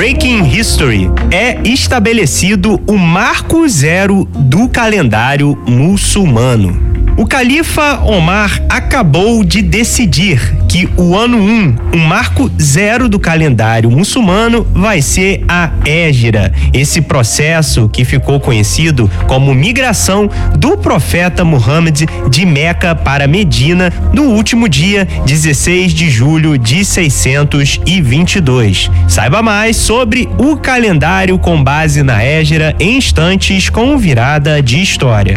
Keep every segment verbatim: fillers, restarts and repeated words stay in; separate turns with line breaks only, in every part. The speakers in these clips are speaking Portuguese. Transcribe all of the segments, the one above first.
Breaking History. É estabelecido o marco zero do calendário muçulmano. O califa Omar acabou de decidir que o ano um, o marco zero do calendário muçulmano, vai ser a Hégira. Esse processo que ficou conhecido como migração do profeta Muhammad de Meca para Medina no último dia dezesseis de julho de seiscentos e vinte e dois. Saiba mais sobre o calendário com base na Hégira em instantes com Virada de História.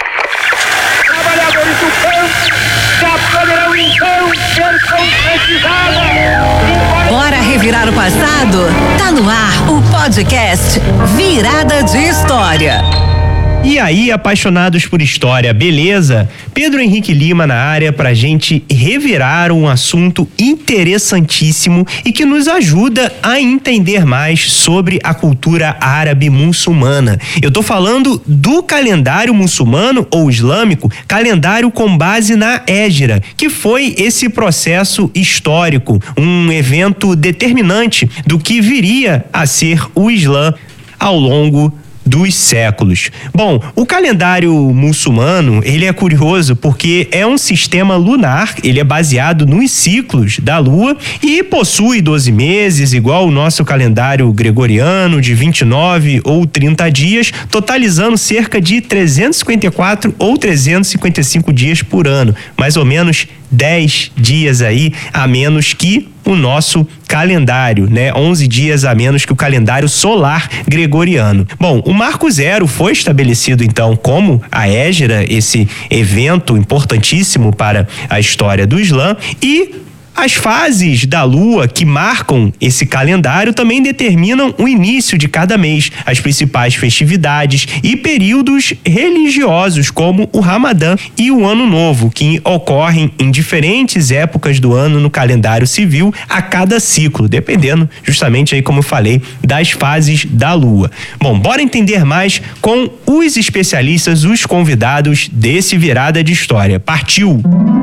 Bora revirar o passado? Tá no ar o podcast Virada de História.
E aí, apaixonados por história, beleza? Pedro Henrique Lima na área pra gente revirar um assunto interessantíssimo e que nos ajuda a entender mais sobre a cultura árabe muçulmana. Eu tô falando do calendário muçulmano ou islâmico, calendário com base na Hégira, que foi esse processo histórico, um evento determinante do que viria a ser o Islã ao longo dos séculos. Bom, o calendário muçulmano, ele é curioso porque é um sistema lunar, ele é baseado nos ciclos da lua e possui doze meses, igual o nosso calendário gregoriano de vinte e nove ou trinta dias, totalizando cerca de trezentos e cinquenta e quatro ou trezentos e cinquenta e cinco dias por ano, mais ou menos dez dias aí a menos que o nosso calendário, né? onze dias a menos que o calendário solar gregoriano. Bom, o marco zero foi estabelecido então como a Hégira, esse evento importantíssimo para a história do Islã, e as fases da lua que marcam esse calendário também determinam o início de cada mês, as principais festividades e períodos religiosos como o Ramadã e o Ano Novo, que ocorrem em diferentes épocas do ano no calendário civil a cada ciclo, dependendo justamente aí, como eu falei, das fases da lua. Bom, bora entender mais com os especialistas, os convidados desse Virada de História. Partiu!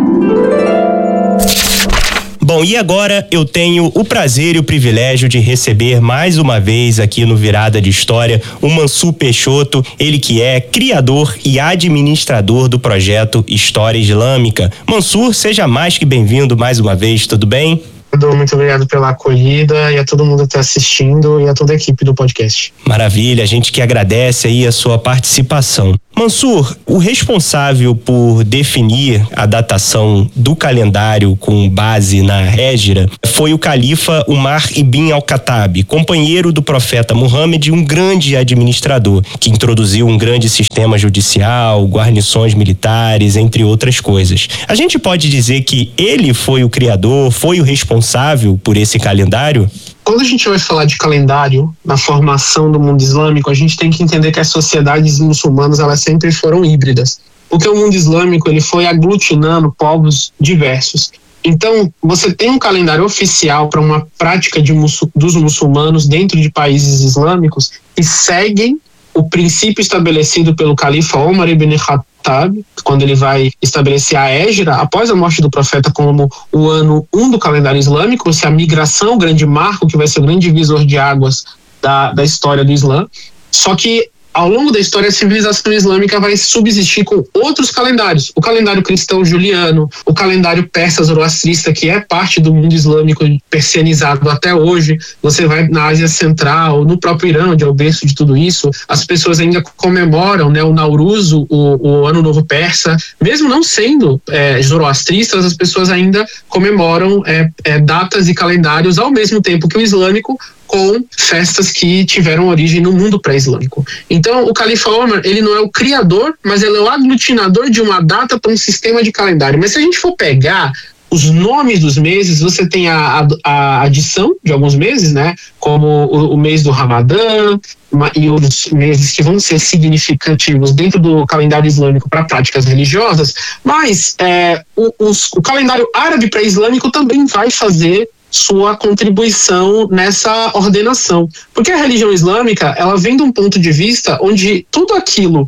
Bom, e agora eu tenho o prazer e o privilégio de receber mais uma vez aqui no Virada de História o Mansur Peixoto, ele que é criador e administrador do projeto História Islâmica. Mansur, seja mais que bem-vindo mais uma vez, tudo bem?
Muito obrigado pela acolhida e a todo mundo que está assistindo e a toda a equipe do podcast.
Maravilha, a gente que agradece aí a sua participação. Mansur, o responsável por definir a datação do calendário com base na Hégira foi o califa Umar ibn al-Khattab, companheiro do profeta Muhammad e um grande administrador, que introduziu um grande sistema judicial, guarnições militares, entre outras coisas. A gente pode dizer que ele foi o criador, foi o responsável por esse calendário?
Quando a gente vai falar de calendário na formação do mundo islâmico, a gente tem que entender que as sociedades muçulmanas elas sempre foram híbridas, porque o mundo islâmico ele foi aglutinando povos diversos. Então, você tem um calendário oficial para uma prática de muçul- dos muçulmanos dentro de países islâmicos que seguem o princípio estabelecido pelo califa Omar ibn Khattab, quando ele vai estabelecer a Hégira, após a morte do profeta, como o ano um do calendário islâmico, ou seja, a migração, o grande marco, que vai ser o grande divisor de águas da, da história do Islã. Só que, ao longo da história, a civilização islâmica vai subsistir com outros calendários. O calendário cristão juliano, o calendário persa zoroastrista, que é parte do mundo islâmico persianizado até hoje. Você vai na Ásia Central, no próprio Irã, onde é o berço de tudo isso, as pessoas ainda comemoram, né, o Nauruz, o, o Ano Novo Persa. Mesmo não sendo é, zoroastristas, as pessoas ainda comemoram é, é, datas e calendários ao mesmo tempo que o islâmico, com festas que tiveram origem no mundo pré-islâmico. Então, o califa Omar, ele não é o criador, mas ele é o aglutinador de uma data para um sistema de calendário. Mas se a gente for pegar os nomes dos meses, você tem a, a, a adição de alguns meses, né? Como o, o mês do Ramadã e os meses que vão ser significativos dentro do calendário islâmico para práticas religiosas, mas é, o, os, o calendário árabe pré-islâmico também vai fazer sua contribuição nessa ordenação. Porque a religião islâmica, ela vem de um ponto de vista onde tudo aquilo que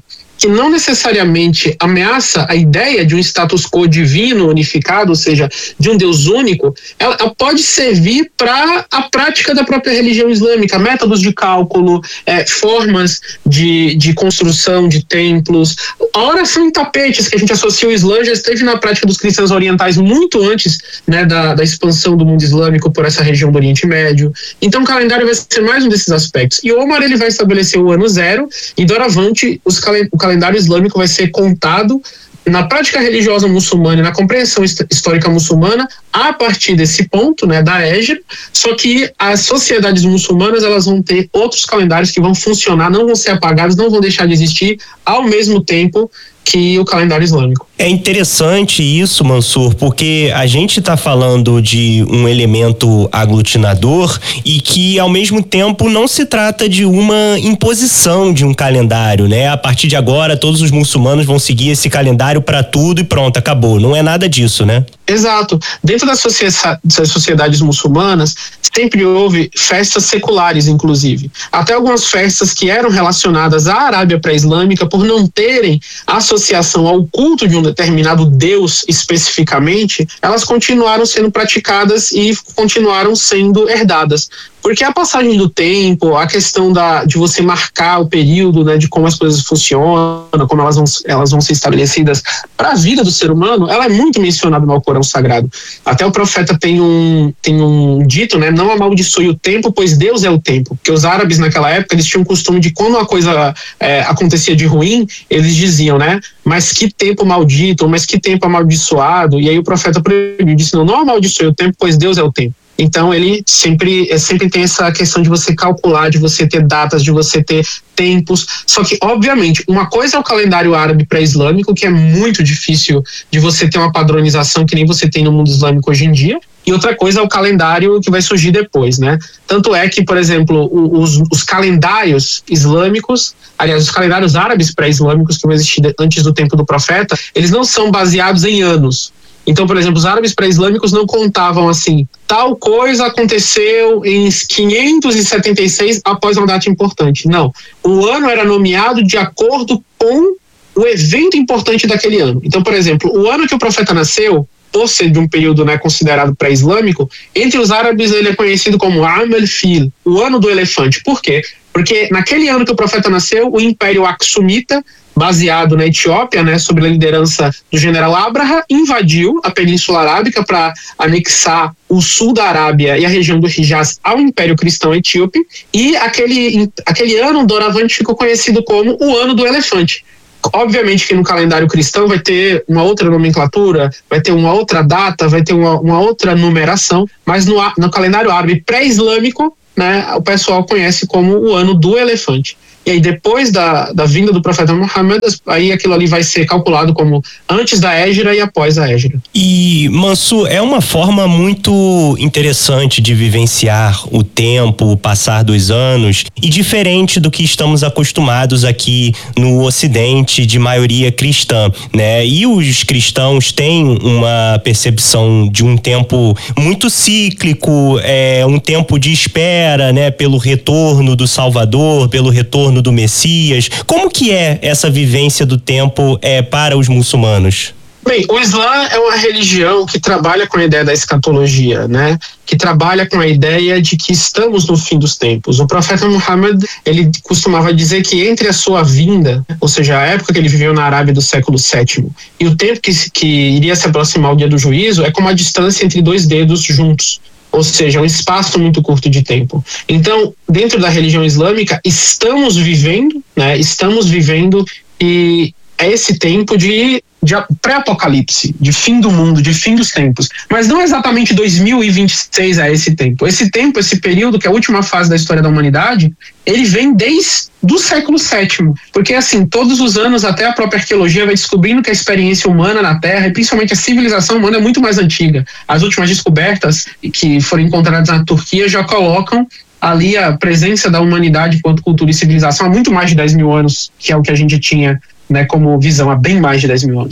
que não necessariamente ameaça a ideia de um status quo divino unificado, ou seja, de um Deus único, ela, ela pode servir para a prática da própria religião islâmica, métodos de cálculo, é, formas de, de construção de templos. A oração em tapetes, que a gente associa ao Islã, já esteve na prática dos cristãos orientais muito antes, né, da, da expansão do mundo islâmico por essa região do Oriente Médio. Então o calendário vai ser mais um desses aspectos. E Omar, ele vai estabelecer o ano zero, e doravante os calen- o calendário islâmico vai ser contado na prática religiosa muçulmana e na compreensão histórica muçulmana a partir desse ponto, né, da Hégira, só que as sociedades muçulmanas, elas vão ter outros calendários que vão funcionar, não vão ser apagados, não vão deixar de existir ao mesmo tempo que o calendário islâmico.
É interessante isso, Mansur, porque a gente está falando de um elemento aglutinador e que, ao mesmo tempo, não se trata de uma imposição de um calendário, né? A partir de agora, todos os muçulmanos vão seguir esse calendário para tudo e pronto, acabou. Não é nada disso, né?
Exato. Dentro das sociedades muçulmanas, sempre houve festas seculares, inclusive. Até algumas festas que eram relacionadas à Arábia pré-islâmica, por não terem associação ao culto de um determinado Deus especificamente, elas continuaram sendo praticadas e continuaram sendo herdadas. Porque a passagem do tempo, a questão da, de você marcar o período, né, de como as coisas funcionam, como elas vão, elas vão ser estabelecidas para a vida do ser humano, ela é muito mencionada no Alcorão Sagrado. Até o profeta tem um, tem um dito, né, não amaldiçoe o tempo, pois Deus é o tempo. Porque os árabes naquela época, eles tinham o costume de quando uma coisa é, acontecia de ruim, eles diziam, né, mas que tempo maldito, mas que tempo amaldiçoado. E aí o profeta proibiu, disse, não, não amaldiçoe o tempo, pois Deus é o tempo. Então ele sempre, sempre tem essa questão de você calcular, de você ter datas, de você ter tempos. Só que, obviamente, uma coisa é o calendário árabe pré-islâmico, que é muito difícil de você ter uma padronização que nem você tem no mundo islâmico hoje em dia. E outra coisa é o calendário que vai surgir depois, né? Tanto é que, por exemplo, os, os calendários islâmicos, aliás, os calendários árabes pré-islâmicos que vão existir antes do tempo do profeta, eles não são baseados em anos. Então, por exemplo, os árabes pré-islâmicos não contavam assim, tal coisa aconteceu em quinhentos e setenta e seis após uma data importante. Não, o ano era nomeado de acordo com o evento importante daquele ano. Então, por exemplo, o ano que o profeta nasceu, por ser de um período, né, considerado pré-islâmico, entre os árabes ele é conhecido como Am el-Fil, o ano do elefante. Por quê? Porque naquele ano que o profeta nasceu, o Império Aksumita, baseado na Etiópia, né, sob a liderança do general Abraha, invadiu a Península Arábica para anexar o sul da Arábia e a região do Hijaz ao Império Cristão Etíope, e aquele, aquele ano, doravante, ficou conhecido como o ano do elefante. Obviamente que no calendário cristão vai ter uma outra nomenclatura, vai ter uma outra data, vai ter uma, uma outra numeração, mas no, no calendário árabe pré-islâmico, né, o pessoal conhece como o ano do elefante. E aí depois da, da vinda do profeta Muhammad, aí aquilo ali vai ser calculado como antes da Hégira e após a Hégira.
E, Mansur, é uma forma muito interessante de vivenciar o tempo, o passar dos anos, e diferente do que estamos acostumados aqui no Ocidente, de maioria cristã, né? E os cristãos têm uma percepção de um tempo muito cíclico, é, um tempo de espera, né? Pelo retorno do Salvador, pelo retorno do Messias. Como que é essa vivência do tempo é, para os muçulmanos?
Bem, o Islã é uma religião que trabalha com a ideia da escatologia, né? Que trabalha com a ideia de que estamos no fim dos tempos. O profeta Muhammad, ele costumava dizer que entre a sua vinda, ou seja, a época que ele viveu na Arábia do século sétimo, e o tempo que, que iria se aproximar o dia do juízo, é como a distância entre dois dedos juntos. Ou seja, um espaço muito curto de tempo. Então, dentro da religião islâmica, estamos vivendo, né? Estamos vivendo e é esse tempo de, de pré-apocalipse, de fim do mundo, de fim dos tempos. Mas não exatamente dois mil e vinte e seis é esse tempo. Esse tempo, esse período, que é a última fase da história da humanidade, ele vem desde do século sétimo. Porque, assim, todos os anos, até a própria arqueologia vai descobrindo que a experiência humana na Terra, e principalmente a civilização humana, é muito mais antiga. As últimas descobertas que foram encontradas na Turquia já colocam ali a presença da humanidade enquanto cultura e civilização há muito mais de dez mil anos, que é o que a gente tinha, né, como visão, há bem mais de dez mil anos.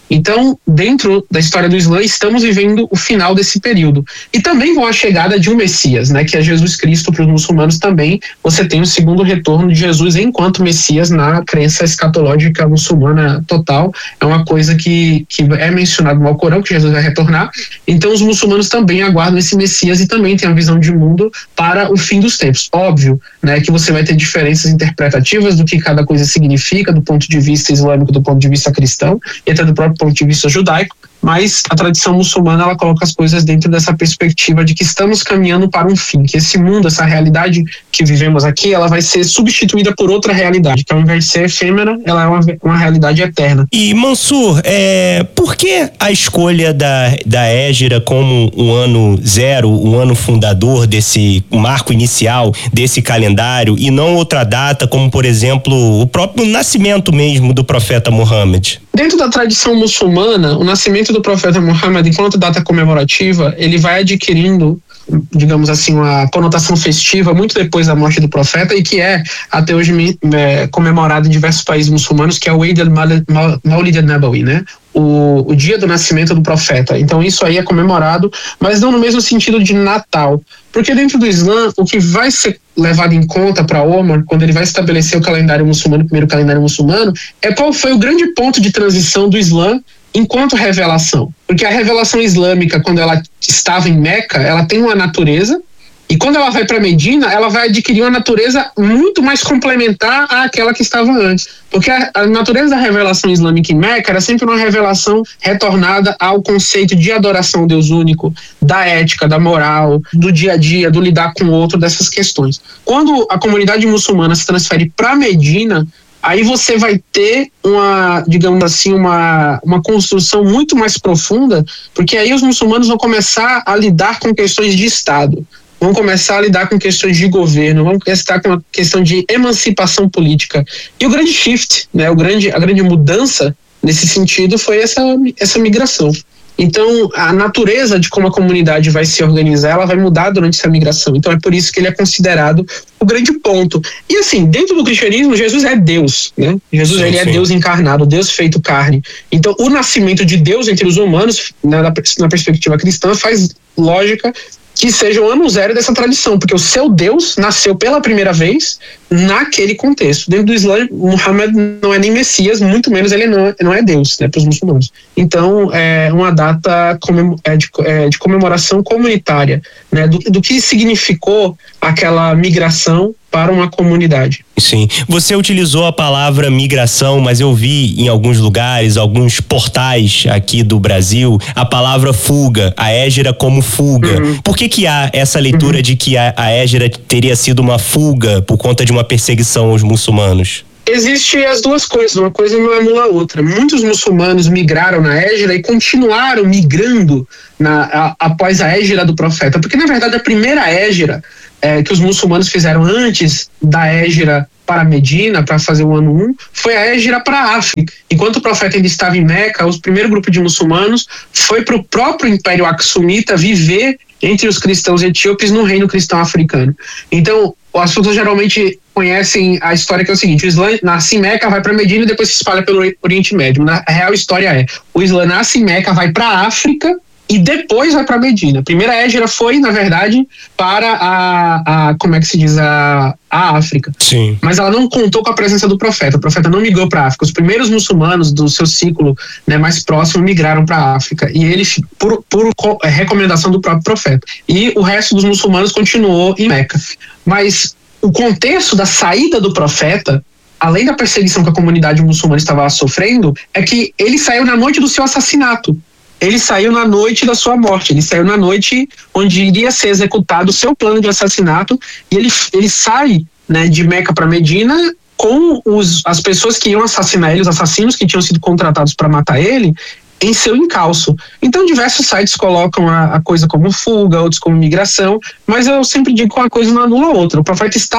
Então, dentro da história do Islã, estamos vivendo o final desse período. E também com a chegada de um Messias, né, que é Jesus Cristo. Para os muçulmanos também, você tem o segundo retorno de Jesus enquanto Messias na crença escatológica muçulmana total. É uma coisa que, que é mencionado no Alcorão, que Jesus vai retornar. Então, os muçulmanos também aguardam esse Messias e também têm a visão de mundo para o fim dos tempos. Óbvio, né, que você vai ter diferenças interpretativas do que cada coisa significa do ponto de vista islâmico, do ponto de vista cristão e até do próprio ponto de vista judaico, mas a tradição muçulmana ela coloca as coisas dentro dessa perspectiva de que estamos caminhando para um fim, que esse mundo, essa realidade que vivemos aqui, ela vai ser substituída por outra realidade, que ao invés de ser efêmera, ela é uma, uma realidade eterna.
E Mansur, é, por que a escolha da, da Hégira como um ano zero, um ano fundador desse marco inicial desse calendário e não outra data como, por exemplo, o próprio nascimento mesmo do profeta Muhammad?
Dentro da tradição muçulmana, o nascimento do profeta Muhammad, enquanto data comemorativa, ele vai adquirindo, digamos assim, uma conotação festiva muito depois da morte do profeta e que é até hoje é, comemorado em diversos países muçulmanos, que é o Eid al-Mawlid al-Nabawi, né? O, o dia do nascimento do profeta. Então isso aí é comemorado, mas não no mesmo sentido de Natal, porque dentro do Islã o que vai ser levado em conta para Omar, quando ele vai estabelecer o calendário muçulmano, o primeiro calendário muçulmano, é qual foi o grande ponto de transição do Islã enquanto revelação. Porque a revelação islâmica, quando ela estava em Meca, ela tem uma natureza, e quando ela vai para Medina, ela vai adquirir uma natureza muito mais complementar àquela que estava antes. Porque a, a natureza da revelação islâmica em Meca era sempre uma revelação retornada ao conceito de adoração ao Deus único, da ética, da moral, do dia a dia, do lidar com o outro, dessas questões. Quando a comunidade muçulmana se transfere para Medina, aí você vai ter uma, digamos assim, uma, uma construção muito mais profunda, porque aí os muçulmanos vão começar a lidar com questões de Estado, vão começar a lidar com questões de governo, vão começar com a questão de emancipação política. E o grande shift, né, o grande, a grande mudança nesse sentido foi essa, essa migração. Então, a natureza de como a comunidade vai se organizar, ela vai mudar durante essa migração. Então, é por isso que ele é considerado o grande ponto. E assim, dentro do cristianismo, Jesus é Deus, né? Jesus, sim, ele sim. é Deus encarnado, Deus feito carne. Então, o nascimento de Deus entre os humanos, na, na perspectiva cristã, faz lógica que seja o ano zero dessa tradição, porque o seu Deus nasceu pela primeira vez naquele contexto. Dentro do Islã, Muhammad não é nem Messias, muito menos ele não é, não é Deus, né, para os muçulmanos. Então, é uma data comem- é de, é de comemoração comunitária, né, do, do que significou aquela migração para uma comunidade.
Sim. Você utilizou a palavra migração, mas eu vi em alguns lugares, alguns portais aqui do Brasil, a palavra fuga, a Hégira como fuga. Uhum. Por que que há essa leitura uhum. de que a, a Hégira teria sido uma fuga por conta de uma perseguição aos muçulmanos?
Existem as duas coisas, uma coisa não anula a outra. Muitos muçulmanos migraram na Hégira e continuaram migrando na, a, após a Hégira do profeta, porque na verdade a primeira Hégira é, que os muçulmanos fizeram antes da Hégira para Medina, para fazer o ano um, foi a Hégira para a África. Enquanto o profeta ainda estava em Meca, o primeiro grupo de muçulmanos foi para o próprio Império Axumita viver entre os cristãos etíopes no reino cristão africano. Então, as pessoas geralmente conhecem a história que é o seguinte: o Islã nasce em Meca, vai para Medina e depois se espalha pelo Oriente Médio. Na real história é, o Islã nasce em Meca, vai para a África e depois vai para Medina. A primeira Hégira foi, na verdade, para a, a como é que se diz, a, a África.
Sim.
Mas ela não contou com a presença do profeta. O profeta não migrou para a África. Os primeiros muçulmanos do seu ciclo, né, mais próximo migraram para a África. E eles, por, por recomendação do próprio profeta. E o resto dos muçulmanos continuou em Meca. Mas o contexto da saída do profeta, além da perseguição que a comunidade muçulmana estava sofrendo, é que ele saiu na noite do seu assassinato. Ele saiu na noite da sua morte, ele saiu na noite onde iria ser executado o seu plano de assassinato, e ele, ele sai, né, de Meca para Medina com os, as pessoas que iam assassinar ele, os assassinos que tinham sido contratados para matar ele, em seu encalço. Então diversos sites colocam a, a coisa como fuga, outros como migração, mas eu sempre digo que uma coisa não anula a outra. O profeta estava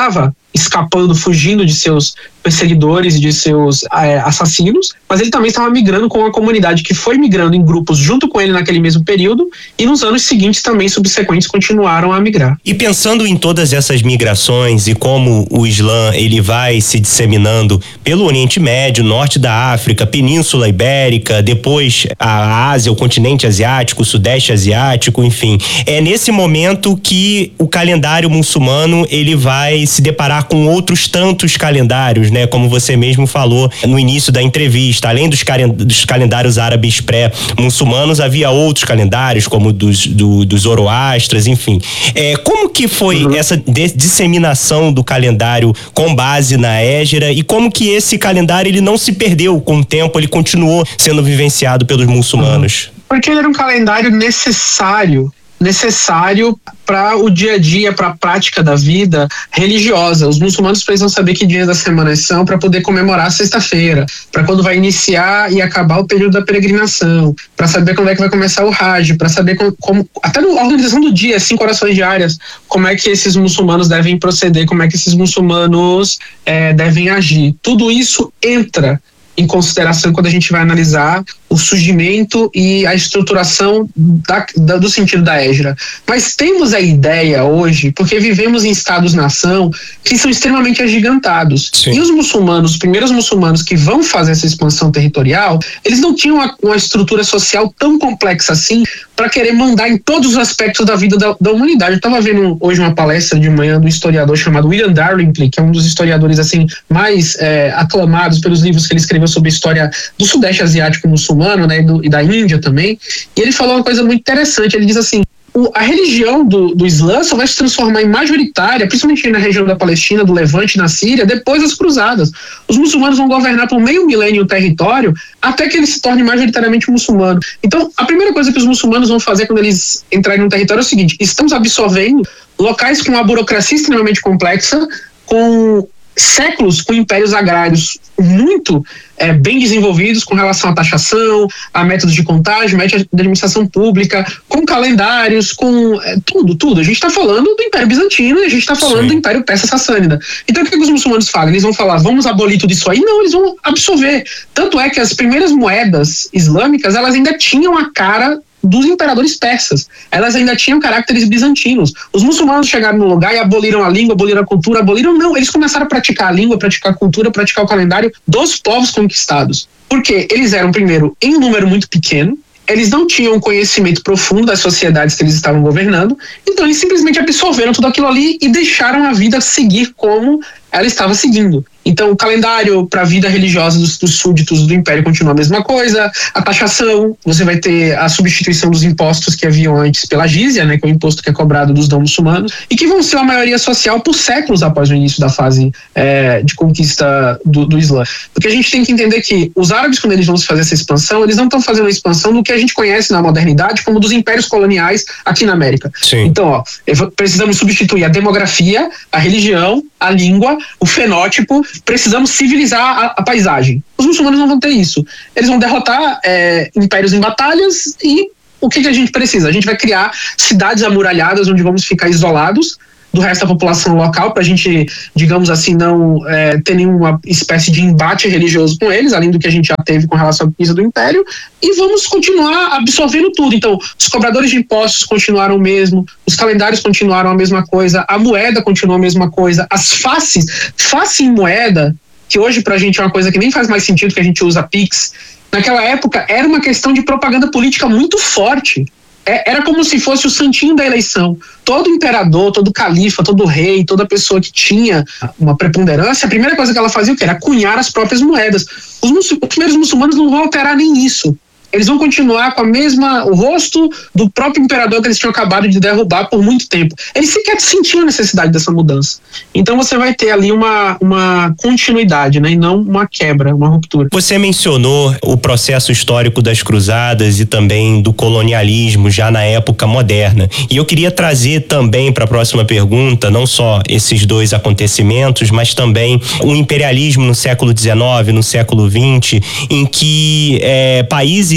escapando, fugindo de seus perseguidores e de seus é, assassinos, mas ele também estava migrando com uma comunidade que foi migrando em grupos junto com ele naquele mesmo período, e nos anos seguintes também subsequentes continuaram a migrar.
E pensando em todas essas migrações e como o Islã ele vai se disseminando pelo Oriente Médio, Norte da África, Península Ibérica, depois a Ásia, o continente asiático, o Sudeste Asiático, enfim, é nesse momento que o calendário muçulmano ele vai se deparar com outros tantos calendários, né? Como você mesmo falou no início da entrevista, além dos, dos calendários árabes pré-muçulmanos, havia outros calendários, como dos, do, dos Zoroastras, enfim. É, como que foi uhum. essa disseminação do calendário com base na Hégira, e como que esse calendário ele não se perdeu com o tempo, ele continuou sendo vivenciado pelos muçulmanos?
Uhum. Porque ele era um calendário necessário necessário para o dia a dia, para a prática da vida religiosa. Os muçulmanos precisam saber que dias da semana são para poder comemorar a sexta-feira, para quando vai iniciar e acabar o período da peregrinação, para saber quando é que vai começar o Hajj, para saber como, como até na organização do dia, cinco orações diárias, como é que esses muçulmanos devem proceder, como é que esses muçulmanos é, devem agir. Tudo isso entra em consideração quando a gente vai analisar o surgimento e a estruturação da, da, do sentido da Hégira. Mas temos a ideia hoje, porque vivemos em estados-nação que são extremamente agigantados. Sim. E os muçulmanos, os primeiros muçulmanos que vão fazer essa expansão territorial, eles não tinham uma, uma estrutura social tão complexa assim para querer mandar em todos os aspectos da vida da, da humanidade. Eu estava vendo hoje uma palestra de manhã do historiador chamado William Darlington, que é um dos historiadores assim mais é, aclamados pelos livros que ele escreveu sobre a história do Sudeste Asiático muçulmano, né, e, do, e da Índia também. E ele falou uma coisa muito interessante. Ele diz assim: o, a religião do, do Islã só vai se transformar em majoritária, principalmente na região da Palestina, do Levante, na Síria, depois das cruzadas. Os muçulmanos vão governar por meio milênio o território até que ele se torne majoritariamente muçulmano. Então, a primeira coisa que os muçulmanos vão fazer quando eles entrarem no território é o seguinte: estamos absorvendo locais com uma burocracia extremamente complexa, com séculos com impérios agrários muito é, bem desenvolvidos com relação à taxação, a métodos de contagem, métodos de administração pública, com calendários, com é, tudo, tudo. A gente está falando do Império Bizantino e a gente está falando Sim. do Império Persa-Sassânida. Então o que, que os muçulmanos falam? Eles vão falar, vamos abolir tudo isso aí? Não, eles vão absorver. Tanto é que as primeiras moedas islâmicas, elas ainda tinham a cara dos imperadores persas. Elas ainda tinham caracteres bizantinos. Os muçulmanos chegaram no lugar e aboliram a língua, aboliram a cultura, aboliram não, eles começaram a praticar a língua, praticar a cultura, praticar o calendário dos povos conquistados. Porque eles eram, primeiro, em um número muito pequeno, eles não tinham um conhecimento profundo das sociedades que eles estavam governando, então eles simplesmente absorveram tudo aquilo ali e deixaram a vida seguir como ela estava seguindo. Então, o calendário para a vida religiosa dos, dos súditos do Império continua a mesma coisa. A taxação, você vai ter a substituição dos impostos que haviam antes pela jizya, né, que é o imposto que é cobrado dos não muçulmanos, e que vão ser a maioria social por séculos após o início da fase é, de conquista do, do Islã. Porque a gente tem que entender que os árabes, quando eles vão se fazer essa expansão, eles não estão fazendo a expansão do que a gente conhece na modernidade como dos impérios coloniais aqui na América. Sim. Então, ó, precisamos substituir a demografia, a religião, a língua, o fenótipo, precisamos civilizar a, a paisagem. Os muçulmanos não vão ter isso. Eles vão derrotar é, impérios em batalhas e o que, que a gente precisa? A gente vai criar cidades amuralhadas onde vamos ficar isolados do resto da população local para a gente, digamos assim, não é, ter nenhuma espécie de embate religioso com eles, além do que a gente já teve com relação à conquista do Império, e vamos continuar absorvendo tudo. Então, os cobradores de impostos continuaram o mesmo, os calendários continuaram a mesma coisa, a moeda continuou a mesma coisa, as faces, face em moeda, que hoje pra gente é uma coisa que nem faz mais sentido que a gente usa Pix, naquela época era uma questão de propaganda política muito forte. Era como se fosse o santinho da eleição. Todo imperador, todo califa, todo rei, toda pessoa que tinha uma preponderância, a primeira coisa que ela fazia o quê? Era cunhar as próprias moedas. Os, os primeiros muçulmanos não vão alterar nem isso. Eles vão continuar com a mesma, o rosto do próprio imperador que eles tinham acabado de derrubar por muito tempo. Eles sequer sentiam a necessidade dessa mudança. Então você vai ter ali uma, uma continuidade, né, e não uma quebra, uma ruptura.
Você mencionou o processo histórico das cruzadas e também do colonialismo já na época moderna. E eu queria trazer também para a próxima pergunta, não só esses dois acontecimentos, mas também o imperialismo no século dezenove, no século vinte, em que é, países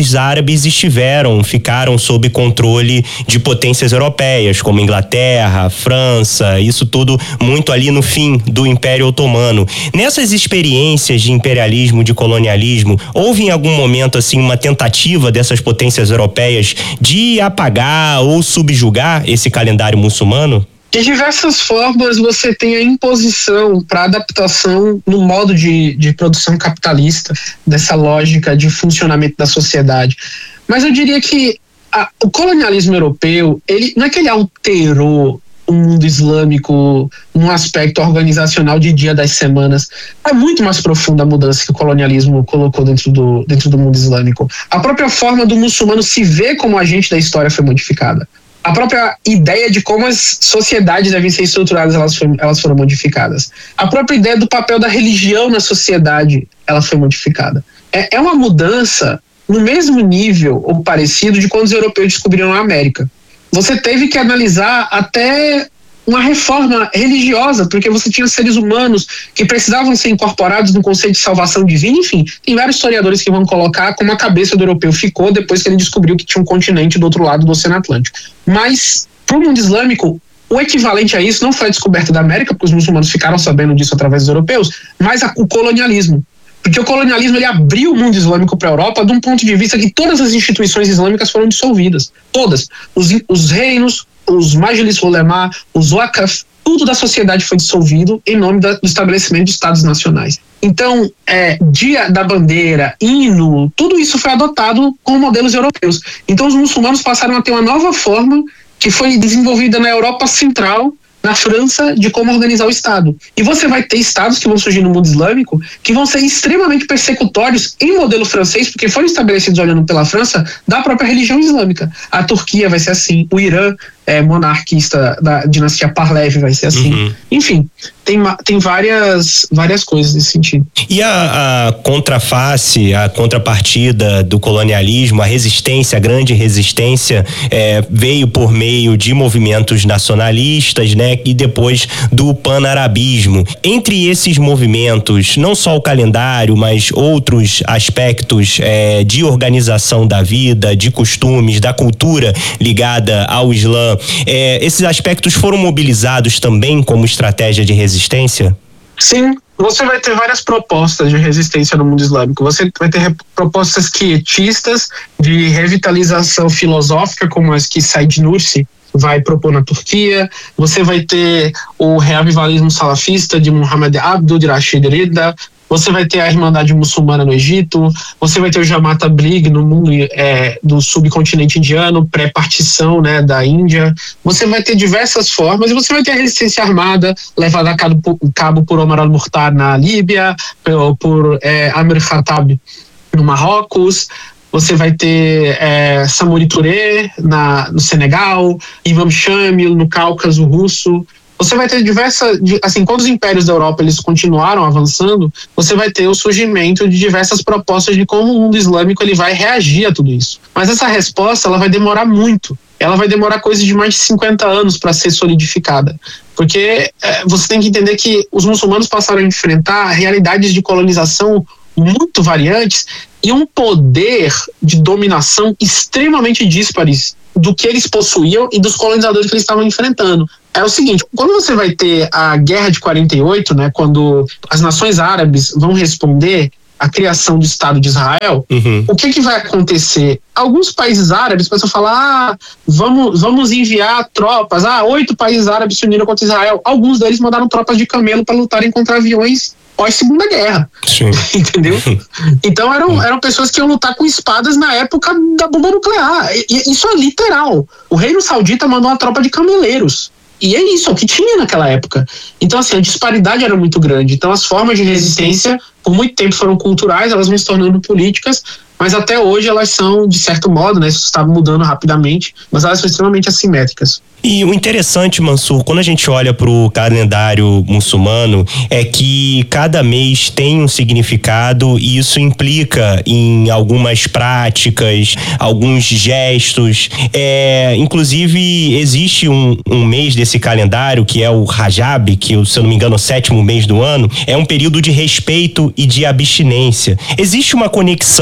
países árabes estiveram, ficaram sob controle de potências europeias, como Inglaterra, França, isso tudo muito ali no fim do Império Otomano. Nessas experiências de imperialismo, de colonialismo, houve em algum momento assim uma tentativa dessas potências europeias de apagar ou subjugar esse calendário muçulmano?
De diversas formas você tem a imposição para adaptação no modo de, de produção capitalista, dessa lógica de funcionamento da sociedade. Mas eu diria que a, o colonialismo europeu, ele, não é que ele alterou o mundo islâmico num aspecto organizacional de dia das semanas. É muito mais profunda a mudança que o colonialismo colocou dentro do, dentro do mundo islâmico. A própria forma do muçulmano se ver como agente da história foi modificada. A própria ideia de como as sociedades devem ser estruturadas, elas, foi, elas foram modificadas. A própria ideia do papel da religião na sociedade, ela foi modificada. É, é uma mudança no mesmo nível ou parecido de quando os europeus descobriram a América. Você teve que analisar até uma reforma religiosa, porque você tinha seres humanos que precisavam ser incorporados no conceito de salvação divina. Enfim, tem vários historiadores que vão colocar como a cabeça do europeu ficou depois que ele descobriu que tinha um continente do outro lado do Oceano Atlântico. Mas, para o mundo islâmico, o equivalente a isso não foi a descoberta da América, porque os muçulmanos ficaram sabendo disso através dos europeus, mas a, o colonialismo. Porque o colonialismo ele abriu o mundo islâmico para a Europa de um ponto de vista que todas as instituições islâmicas foram dissolvidas. Todas. Os, os reinos, os majlis ulema, os waqf, tudo da sociedade foi dissolvido em nome da, do estabelecimento de estados nacionais. Então, é, dia da bandeira, hino, tudo isso foi adotado com modelos europeus. Então os muçulmanos passaram a ter uma nova forma que foi desenvolvida na Europa Central, na França, de como organizar o Estado. E você vai ter estados que vão surgir no mundo islâmico que vão ser extremamente persecutórios em modelo francês, porque foram estabelecidos olhando pela França da própria religião islâmica. A Turquia vai ser assim, o Irã é, monarquista da dinastia Pahlavi vai ser assim. Uhum. Enfim, tem, tem várias, várias coisas nesse sentido.
E a, a contraface, a contrapartida do colonialismo, a resistência, a grande resistência, é, veio por meio de movimentos nacionalistas, né, e depois do panarabismo. Entre esses movimentos, não só o calendário, mas outros aspectos é, de organização da vida, de costumes, da cultura ligada ao Islã, É, esses aspectos foram mobilizados também como estratégia de resistência?
Sim, você vai ter várias propostas de resistência no mundo islâmico. Você vai ter propostas quietistas de revitalização filosófica, como as que Said Nursi vai propor na Turquia. Você vai ter o reavivalismo salafista de Muhammad Abdul Rashid Rida. Você vai ter a Irmandade Muçulmana no Egito, você vai ter o Jamaat Tabligh no mundo é, do subcontinente indiano, pré-partição, né, da Índia. Você vai ter diversas formas e você vai ter a resistência armada levada a cabo por, cabo por Omar al-Mukhtar na Líbia, por, por é, Amir Khattab no Marrocos. Você vai ter é, Samori Touré na, no Senegal, Imam Shamil no Cáucaso russo. Você vai ter diversas, assim, quando os impérios da Europa eles continuaram avançando, você vai ter o surgimento de diversas propostas de como o mundo islâmico ele vai reagir a tudo isso. Mas essa resposta ela vai demorar muito. Ela vai demorar coisa de mais de cinquenta anos para ser solidificada. Porque é, você tem que entender que os muçulmanos passaram a enfrentar realidades de colonização muito variantes e um poder de dominação extremamente díspares do que eles possuíam e dos colonizadores que eles estavam enfrentando. É o seguinte, quando você vai ter a Guerra de quarenta e oito, né, quando as nações árabes vão responder à criação do Estado de Israel, uhum. o que que vai acontecer? Alguns países árabes começam a falar, ah, vamos, vamos enviar tropas, ah, oito países árabes se uniram contra Israel. Alguns deles mandaram tropas de camelo para lutarem contra aviões pós-segunda guerra. Sim. Entendeu? Então eram, eram pessoas que iam lutar com espadas na época da bomba nuclear. E, isso é literal. O Reino Saudita mandou uma tropa de cameleiros. E é isso, é o que tinha naquela época. Então, assim, a disparidade era muito grande. Então, as formas de resistência, por muito tempo, foram culturais, elas vão se tornando políticas, mas até hoje elas são, de certo modo, né, isso está mudando rapidamente, mas elas são extremamente assimétricas.
E o interessante, Mansur, quando a gente olha para o calendário muçulmano, é que cada mês tem um significado e isso implica em algumas práticas, alguns gestos. É, inclusive, existe um, um mês desse calendário, que é o Rajab, que, se eu não me engano, é o sétimo mês do ano, é um período de respeito e de abstinência. Existe uma conexão entre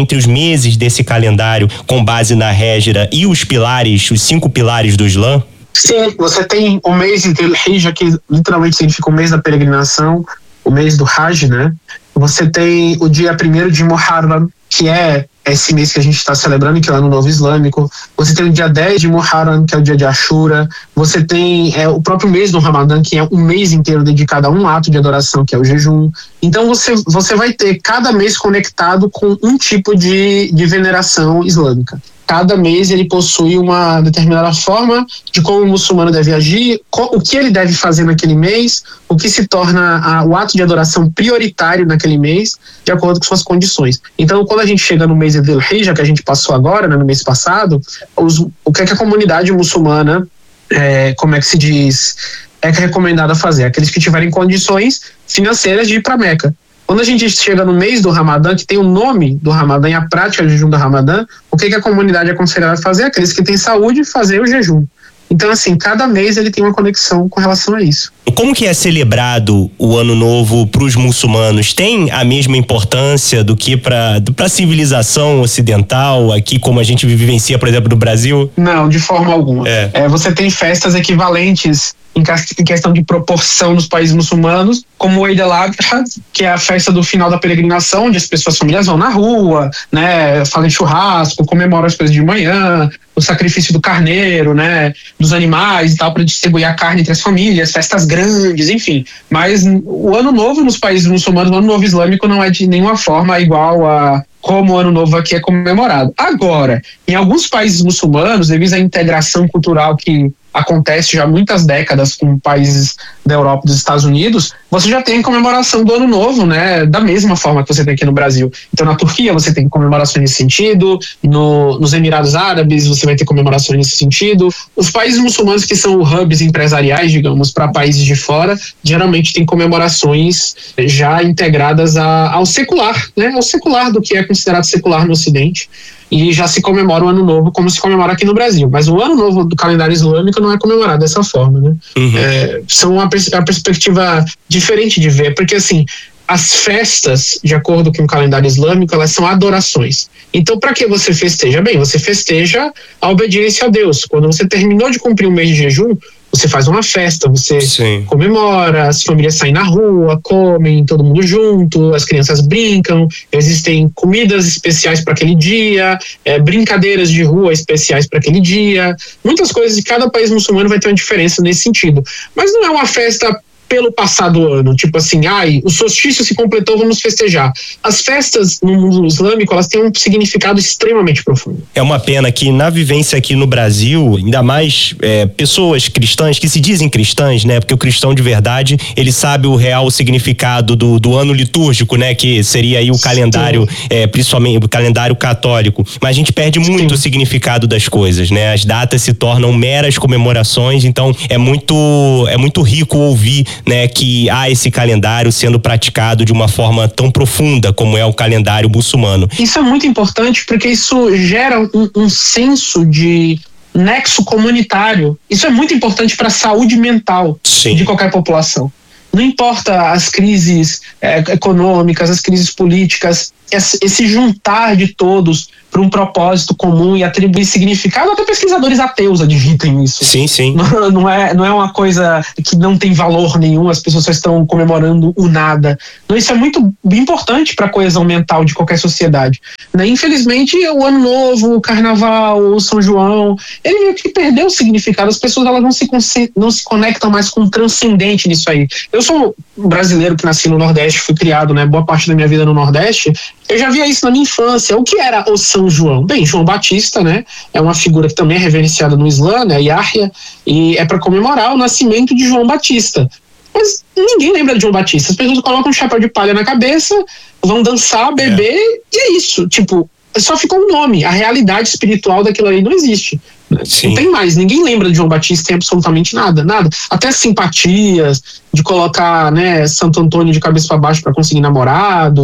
entre os meses desse calendário com base na Hégira e os pilares, os cinco pilares do Islã?
Sim, você tem o mês de Dhul-Hijjah, que literalmente significa o mês da peregrinação, o mês do Hajj, né? Você tem o dia primeiro de Muharram, que é esse mês que a gente está celebrando, que é o Ano Novo Islâmico. Você tem o dia dez de Muharram, que é o dia de Ashura. Você tem é, o próprio mês do Ramadã, que é um mês inteiro dedicado a um ato de adoração, que é o jejum. Então você, você vai ter cada mês conectado com um tipo de, de veneração islâmica. Cada mês ele possui uma determinada forma de como o muçulmano deve agir, o que ele deve fazer naquele mês, o que se torna a, o ato de adoração prioritário naquele mês, de acordo com suas condições. Então, quando a gente chega no mês de Dhul-Hijjah, que a gente passou agora, né, no mês passado, os, o que é que a comunidade muçulmana, é, como é que se diz, é recomendada fazer? Aqueles que tiverem condições financeiras de ir para Meca. Quando a gente chega no mês do Ramadã, que tem o nome do Ramadã e a prática do jejum do Ramadã, o que, que a comunidade é aconselhada a fazer? Aqueles que têm saúde, fazer o jejum. Então, assim, cada mês ele tem uma conexão com relação a isso.
Como que é celebrado o Ano Novo para os muçulmanos? Tem a mesma importância do que para a civilização ocidental, aqui como a gente vivencia, por exemplo, no Brasil?
Não, de forma alguma. É. É, você tem festas equivalentes em questão de proporção nos países muçulmanos, como o Eid al-Adha, que é a festa do final da peregrinação, onde as pessoas, as famílias vão na rua, né, fazem churrasco, comemoram as coisas de manhã, o sacrifício do carneiro, né, dos animais e tal, para distribuir a carne entre as famílias, festas grandes, enfim. Mas o Ano Novo nos países muçulmanos, o Ano Novo Islâmico, não é de nenhuma forma igual a como o Ano Novo aqui é comemorado. Agora, em alguns países muçulmanos, devido à integração cultural que acontece já há muitas décadas com países da Europa e dos Estados Unidos, você já tem comemoração do Ano Novo, né, da mesma forma que você tem aqui no Brasil. Então, na Turquia você tem comemorações nesse sentido, no, nos Emirados Árabes você vai ter comemorações nesse sentido. Os países muçulmanos que são hubs empresariais, digamos, para países de fora, geralmente tem comemorações já integradas a, ao secular, né, ao secular do que é considerado secular no Ocidente. E já se comemora o Ano Novo como se comemora aqui no Brasil. Mas o Ano Novo do calendário islâmico não é comemorado dessa forma, né? Uhum. É, são uma, pers- uma perspectiva diferente de ver, porque assim, as festas, de acordo com o calendário islâmico, elas são adorações. Então, para que você festeja? Bem, você festeja a obediência a Deus. Quando você terminou de cumprir um mês de jejum, você faz uma festa, você Sim. comemora, as famílias saem na rua, comem, todo mundo junto, as crianças brincam, existem comidas especiais para aquele dia, é, brincadeiras de rua especiais para aquele dia, muitas coisas de cada país muçulmano vai ter uma diferença nesse sentido. Mas não é uma festa pelo passado ano, tipo assim, ai, o solstício se completou, vamos festejar. As festas no mundo islâmico, elas têm um significado extremamente profundo.
É uma pena que na vivência aqui no Brasil, ainda mais é, pessoas cristãs, que se dizem cristãs, né, porque o cristão de verdade, ele sabe o real significado do, do ano litúrgico, né, que seria aí o calendário, é, principalmente o calendário católico, mas a gente perde muito Sim. o significado das coisas, né, as datas se tornam meras comemorações, então é muito, é muito rico ouvir, né, que há esse calendário sendo praticado de uma forma tão profunda como é o calendário muçulmano.
Isso é muito importante porque isso gera um, um senso de nexo comunitário. Isso é muito importante para a saúde mental Sim. de qualquer população. Não importa as crises é, econômicas, as crises políticas, esse juntar de todos para um propósito comum e atribuir significado, até pesquisadores ateus admitem isso.
Sim, sim.
Não, não, é, não é uma coisa que não tem valor nenhum, as pessoas só estão comemorando o nada. Não, isso é muito importante para a coesão mental de qualquer sociedade. Né? Infelizmente, o Ano Novo, o Carnaval, o São João, ele meio que perdeu o significado, as pessoas elas não se, não se conectam mais com o transcendente nisso aí. Eu sou um brasileiro que nasci no Nordeste, fui criado, né, boa parte da minha vida no Nordeste. Eu já via isso na minha infância. O que era o São João? Bem, João Batista, né? É uma figura que também é reverenciada no Islã, né? Yahya, e é para comemorar o nascimento de João Batista. Mas ninguém lembra de João Batista. As pessoas colocam um chapéu de palha na cabeça, vão dançar, beber, é. e é isso. Tipo, só ficou um nome. A realidade espiritual daquilo ali não existe. Sim. Não tem mais, ninguém lembra de João Batista em absolutamente nada, nada. Até simpatias, de colocar, né, Santo Antônio de cabeça para baixo para conseguir namorado,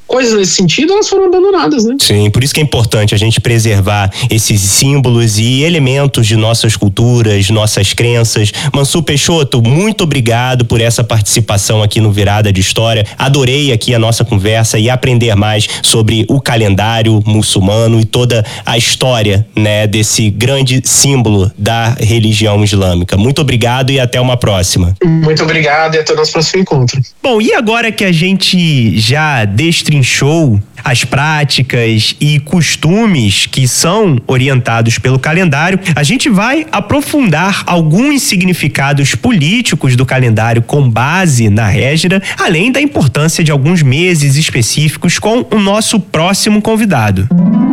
coisas nesse sentido, elas foram abandonadas, né?
Sim, por isso que é importante a gente preservar esses símbolos e elementos de nossas culturas, nossas crenças. Mansur Peixoto, muito obrigado por essa participação aqui no Virada de História. Adorei aqui a nossa conversa e aprender mais sobre o calendário muçulmano e toda a história, né, desse grande símbolo da religião islâmica. Muito obrigado e até uma próxima.
Muito obrigado e até o nosso próximo encontro.
Bom, e agora que a gente já destrinchou as práticas e costumes que são orientados pelo calendário, a gente vai aprofundar alguns significados políticos do calendário com base na Hégira, além da importância de alguns meses específicos com o nosso próximo convidado.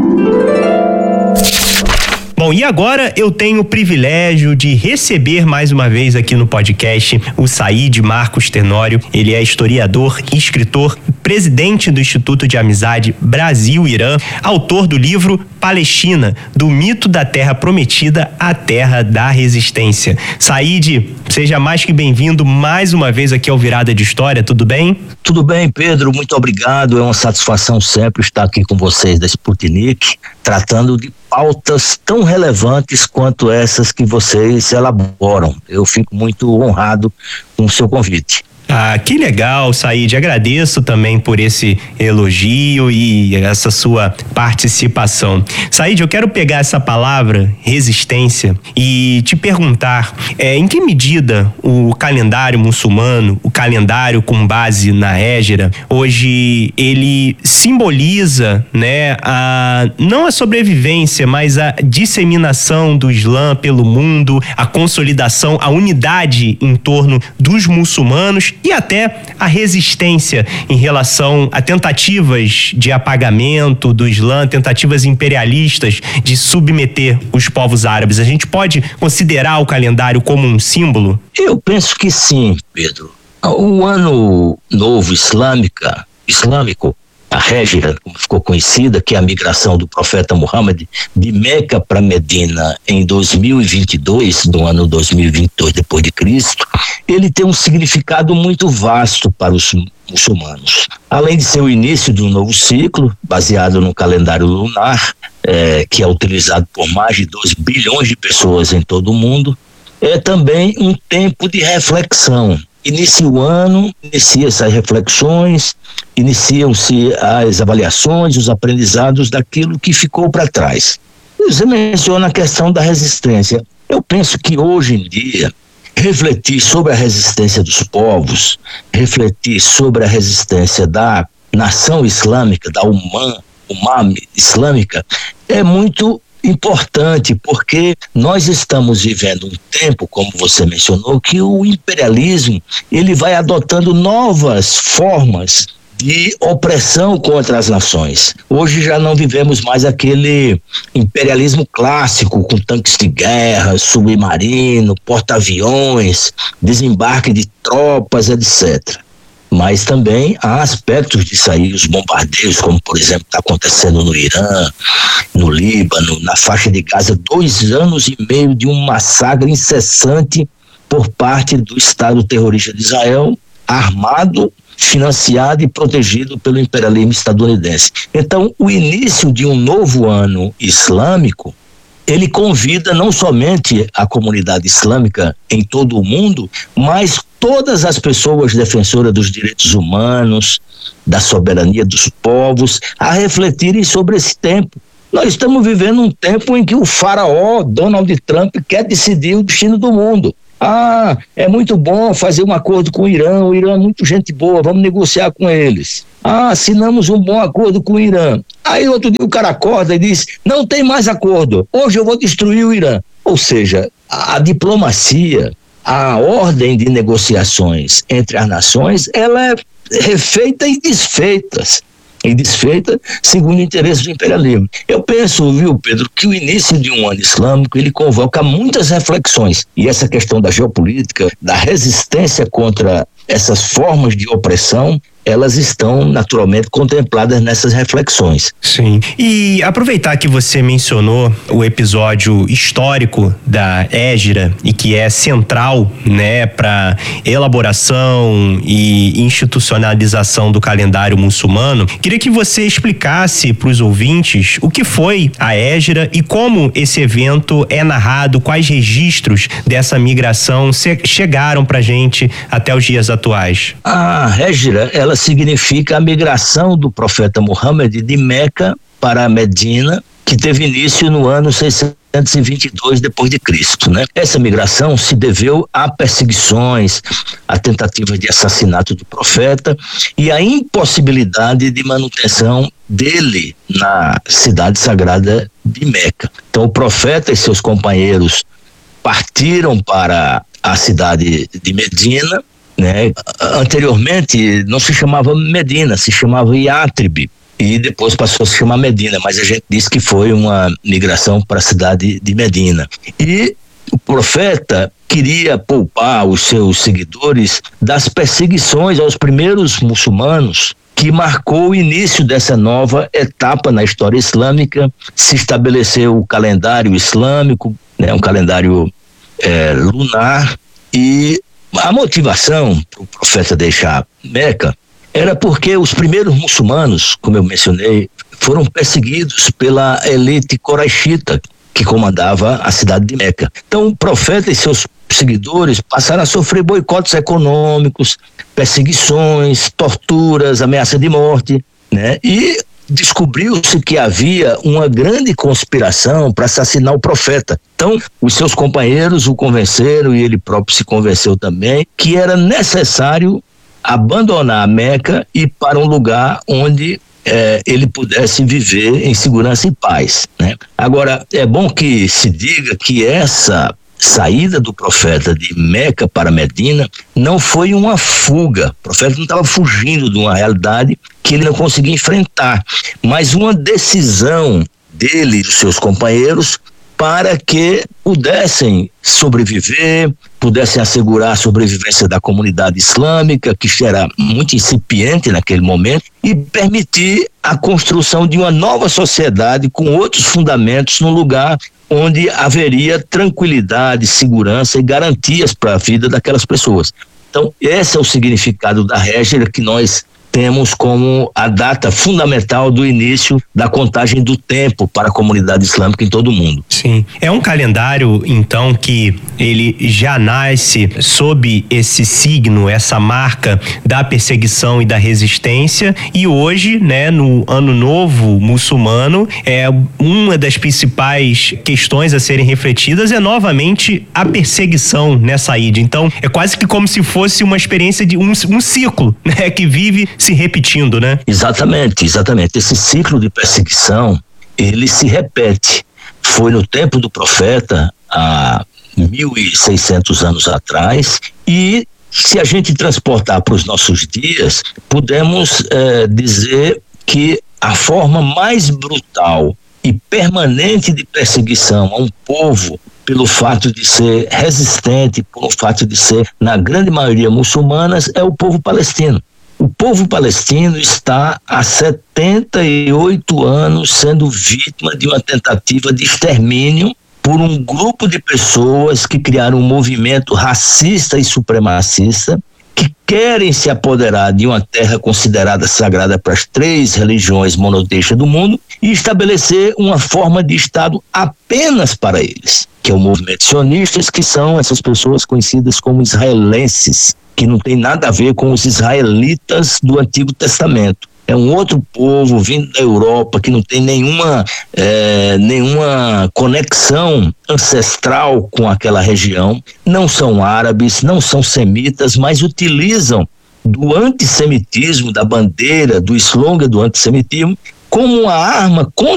Bom, e agora eu tenho o privilégio de receber mais uma vez aqui no podcast o Said Marcos Tenório. Ele é historiador, escritor, presidente do Instituto de Amizade Brasil-Irã, autor do livro Palestina, do mito da Terra Prometida à Terra da Resistência. Said, seja mais que bem-vindo mais uma vez aqui ao Virada de História, tudo bem?
Tudo bem, Pedro, muito obrigado. É uma satisfação sempre estar aqui com vocês da Sputnik, tratando de pautas tão relevantes quanto essas que vocês elaboram. Eu fico muito honrado com o seu convite.
Ah, que legal, Said. Agradeço também por esse elogio e essa sua participação. Said, eu quero pegar essa palavra, resistência, e te perguntar, é, em que medida o calendário muçulmano, o calendário com base na Hégira, hoje ele simboliza, né, a, não a sobrevivência, mas a disseminação do Islã pelo mundo, a consolidação, a unidade em torno dos muçulmanos e até a resistência em relação a tentativas de apagamento do Islã, tentativas imperialistas de submeter os povos árabes. A gente pode considerar o calendário como um símbolo?
Eu penso que sim, Pedro. O ano novo islâmica, islâmico, a Hégira, como ficou conhecida, que é a migração do profeta Muhammad de Meca para Medina em dois mil e vinte e dois, do ano dois mil e vinte e dois depois de Cristo, ele tem um significado muito vasto para os muçulmanos. Além de ser o início de um novo ciclo, baseado no calendário lunar, é, que é utilizado por mais de dois bilhões de pessoas em todo o mundo, é também um tempo de reflexão. Inicia o ano, inicia-se as reflexões, iniciam-se as avaliações, os aprendizados daquilo que ficou para trás. Você menciona a questão da resistência. Eu penso que hoje em dia, refletir sobre a resistência dos povos, refletir sobre a resistência da nação islâmica, da Umma, Umma islâmica, é muito importante, porque nós estamos vivendo um tempo, como você mencionou, que o imperialismo ele vai adotando novas formas de opressão contra as nações. Hoje já não vivemos mais aquele imperialismo clássico com tanques de guerra, submarino, porta-aviões, desembarque de tropas, etcétera. Mas também há aspectos disso aí, os bombardeios, como por exemplo está acontecendo no Irã, no Líbano, na faixa de Gaza, dois anos e meio de um massacre incessante por parte do Estado terrorista de Israel, armado, financiado e protegido pelo imperialismo estadunidense. Então, o início de um novo ano islâmico, ele convida não somente a comunidade islâmica em todo o mundo, mas todas as pessoas defensoras dos direitos humanos, da soberania dos povos, a refletirem sobre esse tempo. Nós estamos vivendo um tempo em que o faraó Donald Trump quer decidir o destino do mundo. Ah, é muito bom fazer um acordo com o Irã, o Irã é muito gente boa, vamos negociar com eles. Ah, assinamos um bom acordo com o Irã. Aí outro dia o cara acorda e diz, não tem mais acordo, hoje eu vou destruir o Irã. Ou seja, a, a diplomacia, a ordem de negociações entre as nações, ela é refeita e desfeita. E desfeita segundo o interesse do imperialismo. Eu penso, viu, Pedro, que o início de um ano islâmico, ele convoca muitas reflexões. E essa questão da geopolítica, da resistência contra essas formas de opressão, elas estão naturalmente contempladas nessas reflexões.
Sim. E aproveitar que você mencionou o episódio histórico da Hégira e que é central, né, para elaboração e institucionalização do calendário muçulmano, queria que você explicasse para os ouvintes o que foi a Hégira e como esse evento é narrado, quais registros dessa migração chegaram para a gente até os dias atuais.
A Hégira, ela significa a migração do profeta Muhammad de Meca para Medina, que teve início no ano seiscentos e vinte e dois depois de Cristo, né? Essa migração se deveu a perseguições, a tentativa de assassinato do profeta e a impossibilidade de manutenção dele na cidade sagrada de Meca. Então o profeta e seus companheiros partiram para a cidade de Medina, né? Anteriormente não se chamava Medina, se chamava Yátrib e depois passou a se chamar Medina, mas a gente diz que foi uma migração para a cidade de Medina. E o profeta queria poupar os seus seguidores das perseguições aos primeiros muçulmanos, que marcou o início dessa nova etapa na história islâmica. Se estabeleceu o calendário islâmico, né, um calendário é, lunar, e a motivação para o profeta deixar Meca era porque os primeiros muçulmanos, como eu mencionei, foram perseguidos pela elite coraixita que comandava a cidade de Meca. Então o profeta e seus seguidores passaram a sofrer boicotes econômicos, perseguições, torturas, ameaça de morte, né? E descobriu-se que havia uma grande conspiração para assassinar o profeta. Então, os seus companheiros o convenceram, e ele próprio se convenceu também, que era necessário abandonar a Meca e ir para um lugar onde eh, ele pudesse viver em segurança e paz, né? Agora, é bom que se diga que essa saída do profeta de Meca para Medina não foi uma fuga. O profeta não estava fugindo de uma realidade que ele não conseguia enfrentar, mas uma decisão dele e dos seus companheiros para que pudessem sobreviver, pudessem assegurar a sobrevivência da comunidade islâmica, que era muito incipiente naquele momento, e permitir a construção de uma nova sociedade com outros fundamentos num lugar onde haveria tranquilidade, segurança e garantias para a vida daquelas pessoas. Então, esse é o significado da Hégira que nós temos como a data fundamental do início da contagem do tempo para a comunidade islâmica em todo o mundo.
Sim. É um calendário, então, que ele já nasce sob esse signo, essa marca da perseguição e da resistência, e hoje, né, no Ano Novo muçulmano, é uma das principais questões a serem refletidas é novamente a perseguição nessa ida. Então, é quase que como se fosse uma experiência de um, um ciclo, né, que vive se repetindo, né?
Exatamente, exatamente. Esse ciclo de perseguição, ele se repete. Foi no tempo do profeta, há mil e seiscentos anos atrás, e se a gente transportar para os nossos dias, podemos eh, dizer que a forma mais brutal e permanente de perseguição a um povo, pelo fato de ser resistente, pelo fato de ser, na grande maioria, muçulmanas, é o povo palestino. O povo palestino está há setenta e oito anos sendo vítima de uma tentativa de extermínio por um grupo de pessoas que criaram um movimento racista e supremacista que querem se apoderar de uma terra considerada sagrada para as três religiões monoteístas do mundo e estabelecer uma forma de Estado apenas para eles, que é o movimento sionistas, que são essas pessoas conhecidas como israelenses, que não tem nada a ver com os israelitas do Antigo Testamento. É um outro povo vindo da Europa que não tem nenhuma, é, nenhuma conexão ancestral com aquela região. Não são árabes, não são semitas, mas utilizam do antissemitismo, da bandeira, do slogan do antissemitismo, como uma arma contra